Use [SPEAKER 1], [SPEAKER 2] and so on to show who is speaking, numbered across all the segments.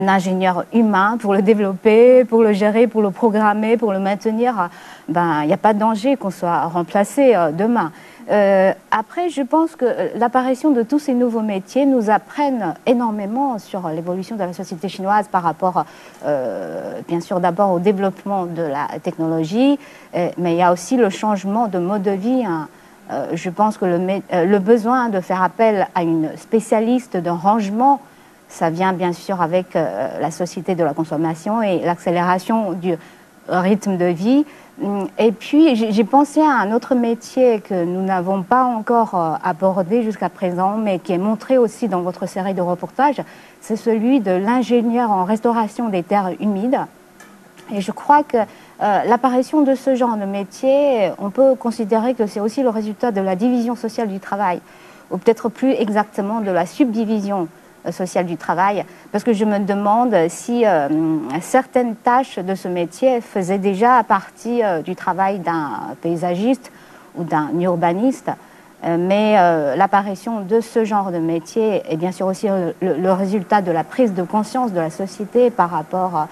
[SPEAKER 1] ingénieur humain pour le développer, pour le gérer, pour le programmer, pour le maintenir, il n'y a pas de danger qu'on soit remplacé demain. Après, je pense que l'apparition de tous ces nouveaux métiers nous apprennent énormément sur l'évolution de la société chinoise par rapport, bien sûr, d'abord au développement de la technologie, mais il y a aussi le changement de mode de vie. Je pense que le besoin de faire appel à une spécialiste d'un rangement, ça vient bien sûr avec la société de la consommation et l'accélération du rythme de vie. Et puis, j'ai pensé à un autre métier que nous n'avons pas encore abordé jusqu'à présent, mais qui est montré aussi dans votre série de reportages. C'est celui de l'ingénieur en restauration des terres humides. Et je crois que l'apparition de ce genre de métier, on peut considérer que c'est aussi le résultat de la division sociale du travail, ou peut-être plus exactement de la subdivision sociale du travail, parce que je me demande si certaines tâches de ce métier faisaient déjà partie du travail d'un paysagiste ou d'un urbaniste, mais l'apparition de ce genre de métier est bien sûr aussi le résultat de la prise de conscience de la société par rapport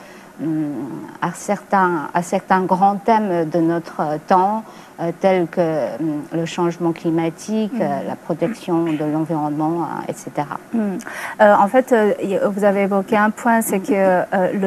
[SPEAKER 1] à certains grands thèmes de notre temps, tels que le changement climatique, la protection de l'environnement, etc.
[SPEAKER 2] En fait, vous avez évoqué un point, c'est que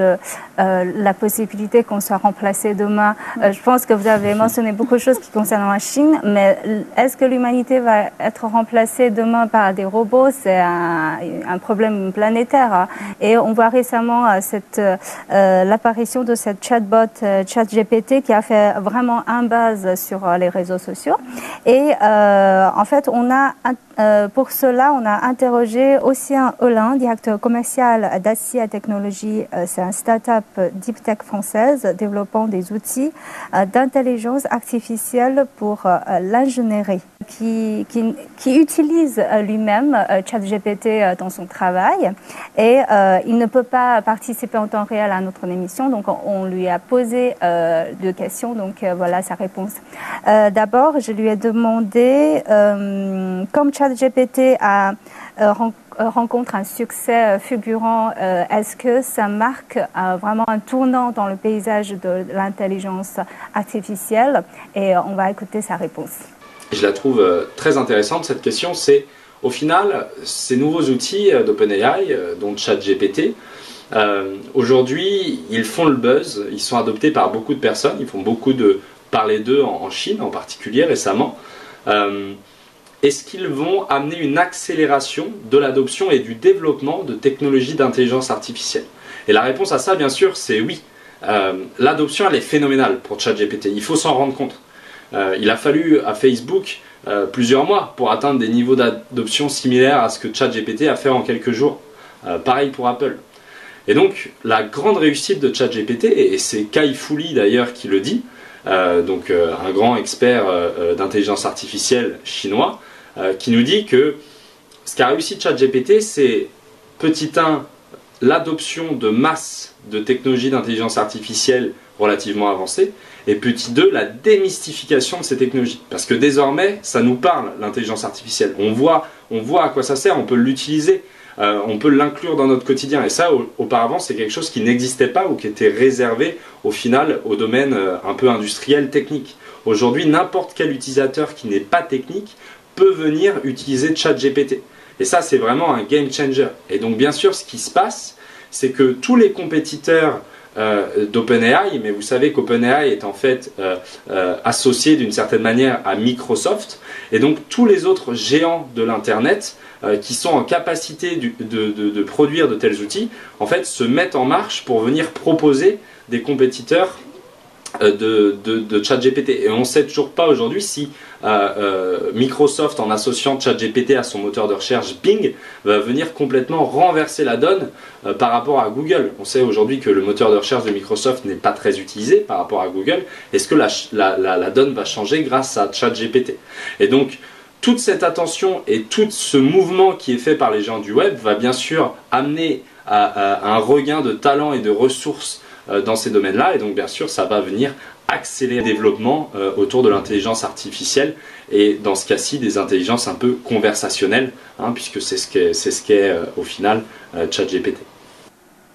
[SPEAKER 2] la possibilité qu'on soit remplacé demain, je pense que vous avez mentionné beaucoup de choses qui concernent la Chine, mais est-ce que l'humanité va être remplacée demain par des robots? C'est un problème planétaire. Hein. Et on voit récemment l'apparition de cette chatbot ChatGPT qui a fait vraiment un buzz sur les réseaux sociaux. Et en fait, pour cela, on a interrogé Océan Olin, directeur commercial d'Acia Technologies. C'est un start-up deep tech française développant des outils d'intelligence artificielle pour l'ingénierie, qui utilise lui-même ChatGPT dans son travail. Et il ne peut pas participer en temps réel à notre émission, donc on lui a posé deux questions, donc voilà sa réponse. D'abord, je lui ai demandé, comme ChatGPT rencontre un succès fulgurant, est-ce que ça marque vraiment un tournant dans le paysage de l'intelligence artificielle? Et on va écouter sa réponse.
[SPEAKER 3] Je la trouve très intéressante cette question. C'est au final ces nouveaux outils d'OpenAI, dont ChatGPT, aujourd'hui ils font le buzz, ils sont adoptés par beaucoup de personnes, ils font beaucoup de parler d'eux en Chine en particulier récemment. Est-ce qu'ils vont amener une accélération de l'adoption et du développement de technologies d'intelligence artificielle? Et la réponse à ça, bien sûr, c'est oui. L'adoption, elle est phénoménale pour ChatGPT. Il faut s'en rendre compte. Il a fallu à Facebook plusieurs mois pour atteindre des niveaux d'adoption similaires à ce que ChatGPT a fait en quelques jours. Pareil pour Apple. Et donc, la grande réussite de ChatGPT, et c'est Kai Fu Lee d'ailleurs qui le dit, un grand expert d'intelligence artificielle chinois, qui nous dit que ce qu'a réussi ChatGPT, c'est petit 1, l'adoption de masse de technologies d'intelligence artificielle relativement avancées, et petit 2, la démystification de ces technologies. Parce que désormais, ça nous parle, l'intelligence artificielle. On voit à quoi ça sert, on peut l'utiliser, on peut l'inclure dans notre quotidien. Et ça, auparavant, c'est quelque chose qui n'existait pas ou qui était réservé, au final, au domaine un peu industriel, technique. Aujourd'hui, n'importe quel utilisateur qui n'est pas technique peut venir utiliser ChatGPT. Et ça, c'est vraiment un game changer. Et donc, bien sûr, ce qui se passe, c'est que tous les compétiteurs d'OpenAI, mais vous savez qu'OpenAI est en fait associé d'une certaine manière à Microsoft, et donc tous les autres géants de l'Internet qui sont en capacité de produire de tels outils, en fait, se mettent en marche pour venir proposer des compétiteurs de ChatGPT. Et on ne sait toujours pas aujourd'hui si Microsoft, en associant ChatGPT à son moteur de recherche Bing, va venir complètement renverser la donne par rapport à Google. On sait aujourd'hui que le moteur de recherche de Microsoft n'est pas très utilisé par rapport à Google. Est-ce que la donne va changer grâce à ChatGPT? Et donc, toute cette attention et tout ce mouvement qui est fait par les gens du web va bien sûr amener à un regain de talent et de ressources dans ces domaines-là, et donc bien sûr ça va venir accélérer le développement autour de l'intelligence artificielle, et dans ce cas-ci des intelligences un peu conversationnelles, hein, puisque c'est ce qu'est au final ChatGPT.